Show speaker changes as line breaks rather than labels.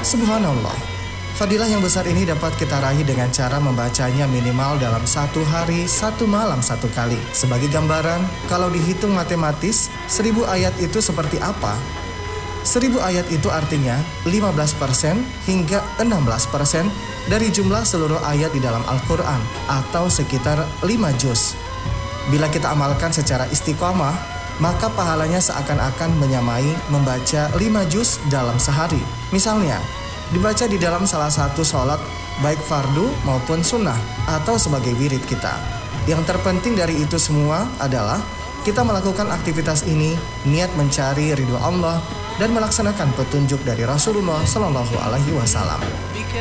Subhanallah, fadilah yang besar ini dapat kita raih dengan cara membacanya minimal dalam 1 hari 1 malam 1 kali. Sebagai gambaran, kalau dihitung matematis, 1000 ayat itu seperti apa? 1000 ayat itu artinya 15% hingga 16% dari jumlah seluruh ayat di dalam Al-Quran, atau sekitar 5 juz. Bila kita amalkan secara istiqomah, maka pahalanya seakan-akan menyamai membaca 5 juz dalam sehari. Misalnya, dibaca di dalam salah satu sholat, baik fardu maupun sunnah, atau sebagai wirid kita. Yang terpenting dari itu semua adalah kita melakukan aktivitas ini niat mencari ridho Allah dan melaksanakan petunjuk dari Rasulullah Shallallahu Alaihi Wasallam.